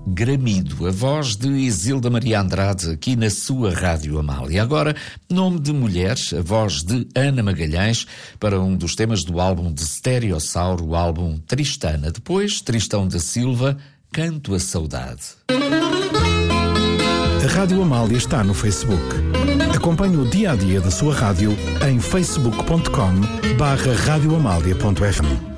Gramido, a voz de Isilda Maria Andrade aqui na sua Rádio Amália. Agora, Nome de Mulheres, a voz de Ana Magalhães para um dos temas do álbum de Stereossauro, o álbum Tristana. Depois, Tristão da Silva, Canto a Saudade. A Rádio Amália está no Facebook. Acompanhe o dia-a-dia da sua rádio em facebook.com/radioamalia.fm.